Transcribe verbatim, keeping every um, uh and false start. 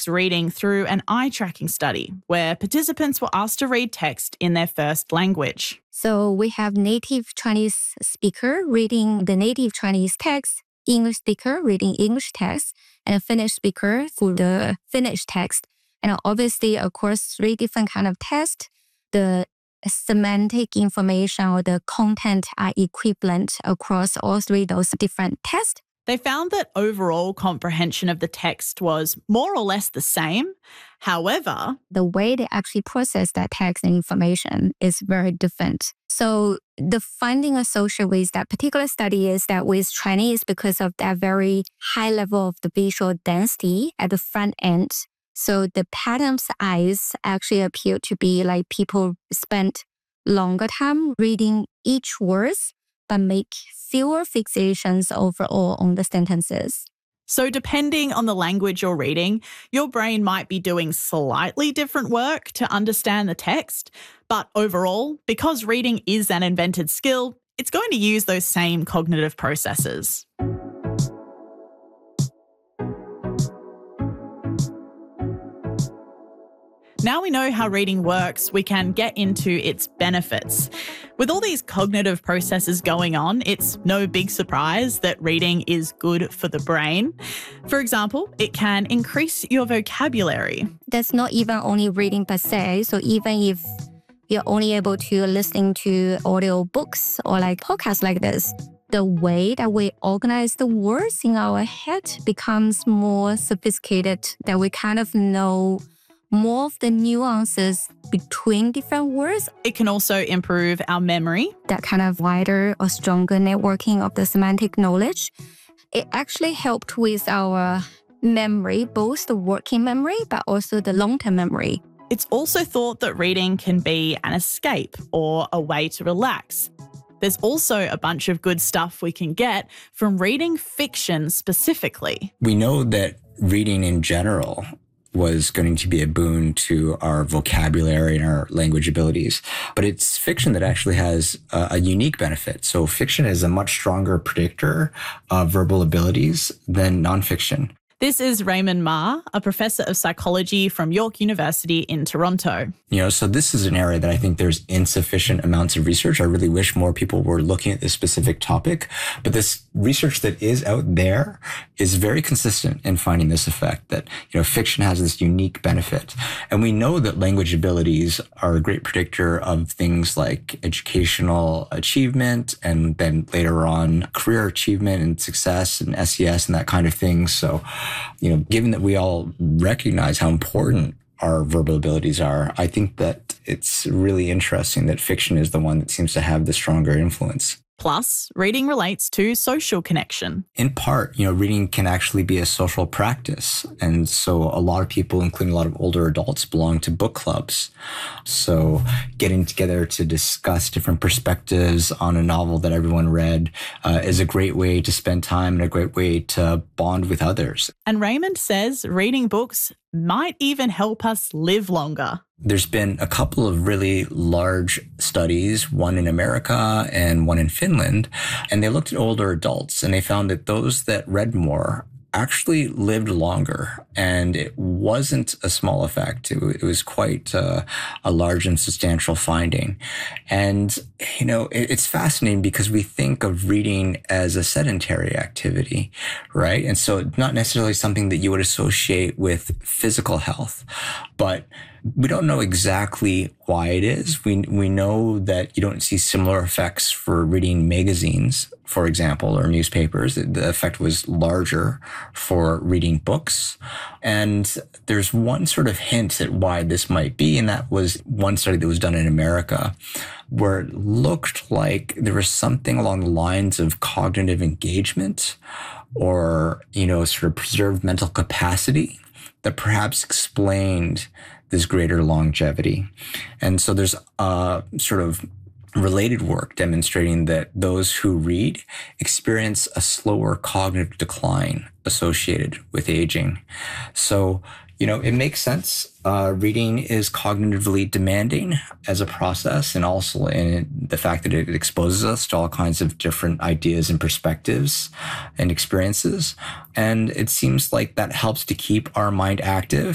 reading through an eye tracking study where participants were asked to read text in their first language. So we have native Chinese speaker reading the native Chinese text, English speaker reading English text, and a Finnish speaker for the Finnish text. And obviously, across three different kind of tests, the semantic information or the content are equivalent across all three of those different tests. They found that overall comprehension of the text was more or less the same. However, the way they actually process that text and information is very different. So the finding associated with that particular study is that with Chinese, because of that very high level of the visual density at the front end, so the pattern's eyes actually appear to be like people spent longer time reading each words, but make fewer fixations overall on the sentences. So depending on the language you're reading, your brain might be doing slightly different work to understand the text. But overall, because reading is an invented skill, it's going to use those same cognitive processes. Now we know how reading works, we can get into its benefits. With all these cognitive processes going on, it's no big surprise that reading is good for the brain. For example, it can increase your vocabulary. That's not even only reading per se. So even if you're only able to listen to audio books or like podcasts like this, the way that we organize the words in our head becomes more sophisticated, that we kind of know more of the nuances between different words. It can also improve our memory. That kind of wider or stronger networking of the semantic knowledge. It actually helped with our memory, both the working memory, but also the long-term memory. It's also thought that reading can be an escape or a way to relax. There's also a bunch of good stuff we can get from reading fiction specifically. We know that reading in general was going to be a boon to our vocabulary and our language abilities. But it's fiction that actually has a, a unique benefit. So fiction is a much stronger predictor of verbal abilities than nonfiction. This is Raymond Ma, a professor of psychology from York University in Toronto. You know, so this is an area that I think there's insufficient amounts of research. I really wish more people were looking at this specific topic. But this research that is out there is very consistent in finding this effect that, you know, fiction has this unique benefit. And we know that language abilities are a great predictor of things like educational achievement and then later on career achievement and success and S E S and that kind of thing. So, you know, given that we all recognize how important our verbal abilities are, I think that it's really interesting that fiction is the one that seems to have the stronger influence. Plus, reading relates to social connection. In part, you know, reading can actually be a social practice. And so a lot of people, including a lot of older adults, belong to book clubs. So getting together to discuss different perspectives on a novel that everyone read uh, is a great way to spend time and a great way to bond with others. And Raymond says reading books might even help us live longer. There's been a couple of really large studies, one in America and one in Finland, and they looked at older adults and they found that those that read more actually lived longer. And it wasn't a small effect. It, it was quite uh, a large and substantial finding. And, you know, it, it's fascinating because we think of reading as a sedentary activity, right? And so not necessarily something that you would associate with physical health, but we don't know exactly why it is. We we know that you don't see similar effects for reading magazines, for example, or newspapers. The effect was larger for reading books. And there's one sort of hint at why this might be, and that was one study that was done in America, where it looked like there was something along the lines of cognitive engagement or, you know, sort of preserved mental capacity that perhaps explained this greater longevity. And so there's a sort of related work demonstrating that those who read experience a slower cognitive decline associated with aging. So, you know, it makes sense. Uh, reading is cognitively demanding as a process, and also in the fact that it exposes us to all kinds of different ideas and perspectives and experiences. And it seems like that helps to keep our mind active